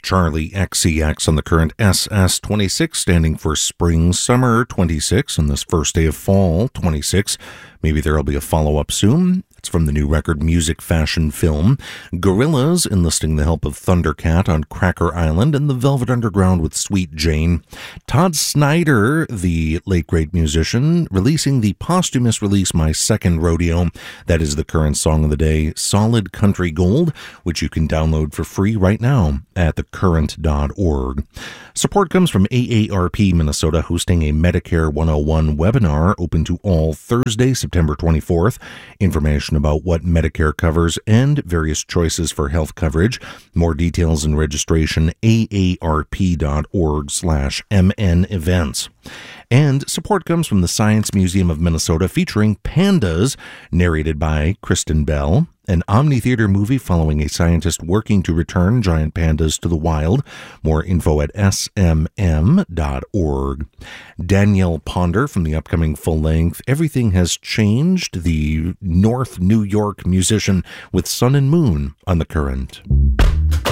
Charlie XCX on the Current SS26, standing for Spring Summer 26, on this first day of Fall 26. Maybe there'll be a follow-up soon. It's from the new record Music Fashion Film. Gorillaz enlisting the help of Thundercat on Cracker Island, and the Velvet Underground with Sweet Jane. Todd Snyder, the late great musician, releasing the posthumous release My Second Rodeo. That is the current song of the day, Solid Country Gold, which you can download for free right now at thecurrent.org. Support comes from AARP Minnesota, hosting a Medicare 101 webinar open to all Thursday, September 24th. Information about what Medicare covers and various choices for health coverage. More details and registration, aarp.org/MN events. And support comes from the Science Museum of Minnesota, featuring Pandas, narrated by Kristen Bell, an Omni Theater movie following a scientist working to return giant pandas to the wild. More info at smm.org. Danielle Ponder from the upcoming full-length Everything Has Changed, the North New York musician with Sun and Moon on The Current.